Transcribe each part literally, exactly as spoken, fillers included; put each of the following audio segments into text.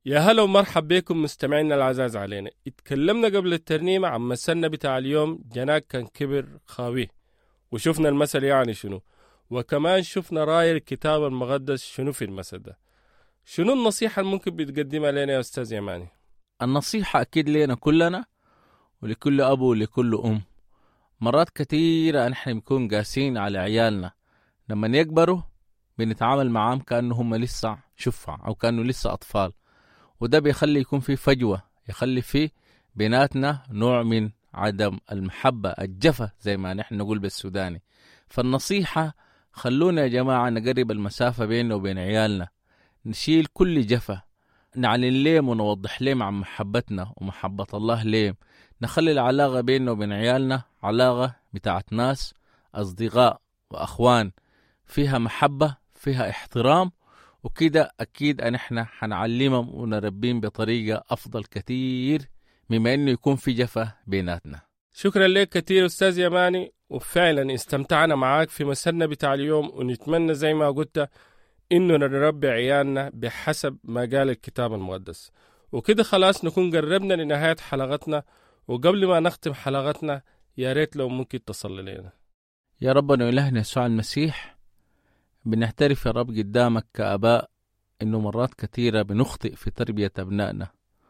يا هلا ومرحب بكم مستمعينا العزاز علينا. اتكلمنا قبل الترنيمة عن مثلنا بتاع اليوم، جناك كان كبر خاويه، وشفنا المثل يعني شنو، وكمان شفنا راي الكتاب المقدس شنو في المثل ده. شنو النصيحة اللي ممكن بتقدمها لنا يا أستاذ يماني؟ النصيحة أكيد لنا كلنا ولكل أبو ولكل أم. مرات كتيرة نحن بنكون قاسين على عيالنا، لما يكبروا بنتعامل معهم كأنه هم لسه شفع أو كأنه لسه أطفال، وده بيخلي يكون في فجوة، يخلي في بيناتنا نوع من عدم المحبة، الجفة زي ما نحن نقول بالسوداني. فالنصيحة خلونا يا جماعة نقرب المسافة بيننا وبين عيالنا، نشيل كل جفة، نعلن لهم ونوضح لهم عن محبتنا ومحبة الله لهم، نخلي العلاقة بيننا وبين عيالنا علاقة بتاعت ناس أصدقاء وأخوان، فيها محبة فيها احترام، وكده أكيد أن احنا حنعلمهم ونربيهم بطريقة أفضل كتير مما أنه يكون في جفة بيناتنا. شكرا لك كتير أستاذ يماني، وفعلا استمتعنا معاك في مسلنا بتاع اليوم، ونتمنى زي ما قلت إنه نربي عيالنا بحسب ما قال الكتاب المقدس. وكده خلاص نكون قربنا لنهاية حلقتنا، وقبل ما نختم حلقتنا يا ريت لو ممكن تصلي لنا. يا ربنا وإلهنا يسوع المسيح، بنعترف يا رب قدامك كآباء إنه مرات كثيرة بنخطئ في تربية أبنائنا،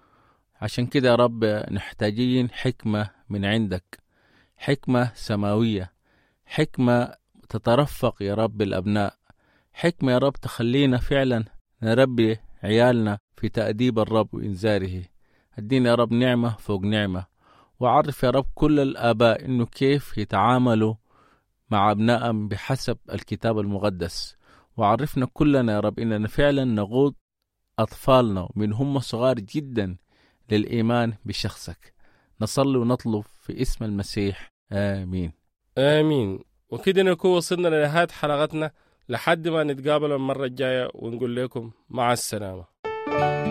عشان كده يا رب نحتاجين حكمة من عندك، حكمة سماوية، حكمة تترفق يا رب الأبناء، حكمة يا رب تخلينا فعلا نربي عيالنا في تأديب الرب وإنذاره. ادينا يا رب نعمة فوق نعمة، وعرف يا رب كل الآباء إنه كيف يتعاملوا مع أبنائهم بحسب الكتاب المقدس، وعرفنا كلنا يا رب إننا فعلا نقود أطفالنا من هم صغار جدا للإيمان بشخصك. نصلي ونطلب في اسم المسيح، آمين آمين. وكده نكون وصلنا لنهاية حلقتنا، لحد ما نتقابل المرة الجاية ونقول لكم مع السلامة.